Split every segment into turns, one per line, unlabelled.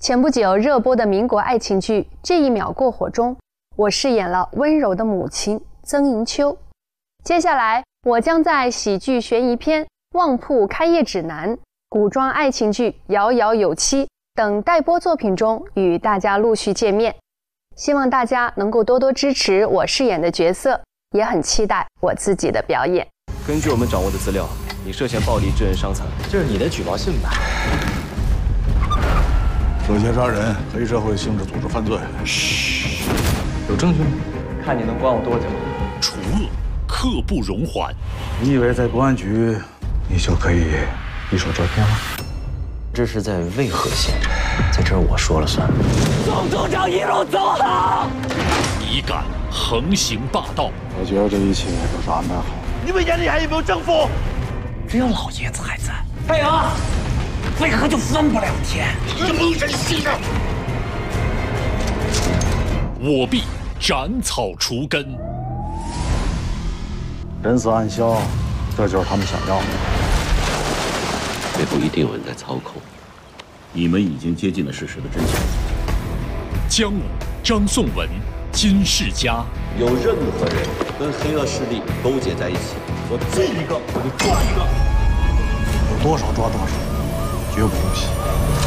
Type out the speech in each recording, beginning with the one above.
前不久热播的民国爱情剧《这一秒过火》中，我饰演了温柔的母亲曾银秋。接下来，我将在喜剧悬疑片《旺铺开业指南》、古装爱情剧《遥遥有期》等待播作品中与大家陆续见面。希望大家能够多多支持我饰演的角色，也很期待我自己的表演。
根据我们掌握的资料，你涉嫌暴力致人伤残，
这是你的举报信吧？
涉嫌杀人、黑社会性质组织犯罪。
嘘，有证据吗？
看你能关我多久。
除恶，刻不容缓。
你以为在公安局，你就可以一手遮天了？
这是在渭河县，在这儿我说了算。
宋组长一路走好。
你敢横行霸道？
我觉得这一切都是安排好。
你们眼里还有没有政府？
只要老爷子还在，
配合。为何就分不了天？
你蒙人性命！我必斩草除根。
人死暗消，这就是他们想要的。
背后一定有人在操控。
你们已经接近了事实的真相。
姜武、张颂文、金世佳，
有任何人跟黑恶势力勾结在一起，我这一个我就抓一个，
有多少抓多少。绝不姑息。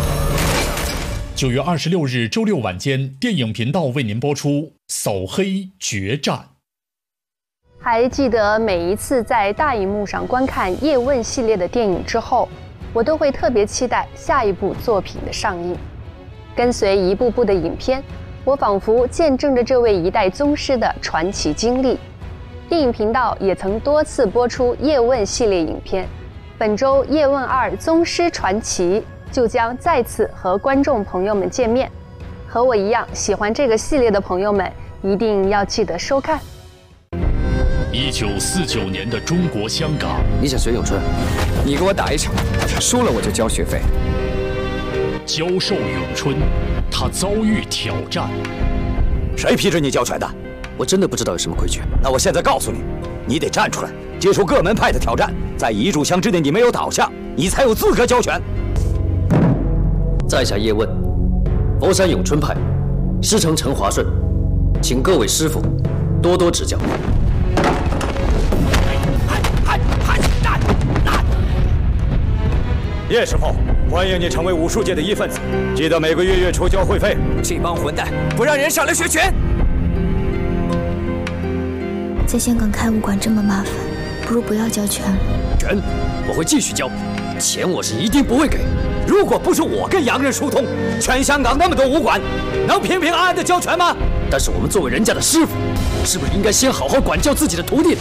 9月26日周六晚间，电影频道为您播出《扫黑决战》。
还记得每一次在大荧幕上观看《叶问》系列的电影之后，我都会特别期待下一部作品的上映。跟随一部部的影片，我仿佛见证着这位一代宗师的传奇经历。电影频道也曾多次播出《叶问》系列影片。本周《叶问2：宗师传奇》就将再次和观众朋友们见面，和我一样喜欢这个系列的朋友们一定要记得收看。
1949年的中国香港，
你想学咏春，你给我打一场，输了我就交学费。
教授咏春，他遭遇挑战。
谁批准你教拳的？我真的不知道有什么规矩。那我现在告诉你，你得站出来，接受各门派的挑战。在一炷香之内，你没有倒下，你才有资格教拳。在下叶问，佛山咏春派，师承陈华顺，请各位师傅多多指教。叶师傅，欢迎你成为武术界的一份子，记得每个月初交会费。这帮混蛋不让人上来学拳。
在香港开武馆这么麻烦，不如不要教拳了。
拳我会继续教，钱我是一定不会给。如果不是我跟洋人疏通，全香港那么多武馆，能平平安安的教拳吗？但是我们作为人家的师傅，是不是应该先好好管教自己的徒弟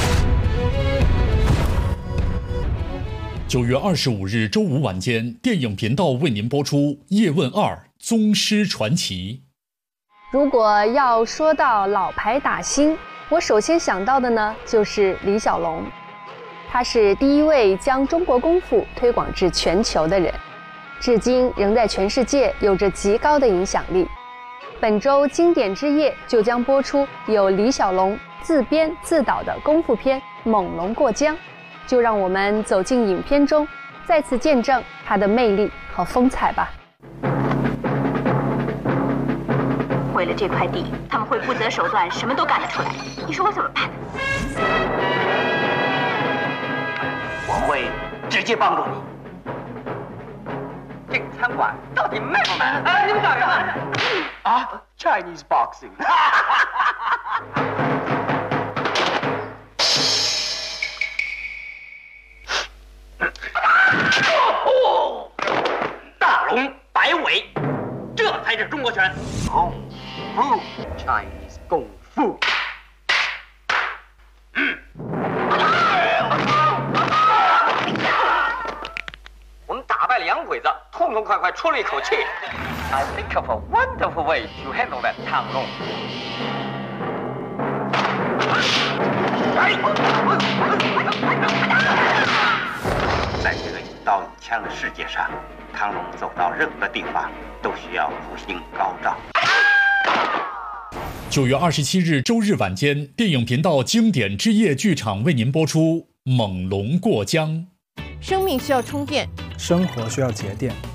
？9月25日周五晚间，电影频道为您播出《叶问2：宗师传奇》。
如果要说到老牌打星，我首先想到的呢，就是李小龙。他是第一位将中国功夫推广至全球的人，至今仍在全世界有着极高的影响力。本周经典之夜就将播出由李小龙自编自导的功夫片《猛龙过江》，就让我们走进影片中，再次见证他的魅力和风采吧。
为了这块地，他们会不择手段，什么都干得出来。你说我怎么办？
我会直接帮助你。这个餐馆到底卖不卖？哎，你们找人啊？啊 ，Chinese boxing。大龙摆尾，这才是中国拳。功夫 ，Chinese 功夫。我们打败了洋鬼子，痛痛快快出了一口气。I think of a wonderful way to handle that 唐龙。
在这个以刀以枪的世界上，唐龙走到任何地方都需要福星高照。
9月27日周日晚间，电影频道经典之夜剧场为您播出《猛龙过江》。
生命需要充电，
生活需要节电。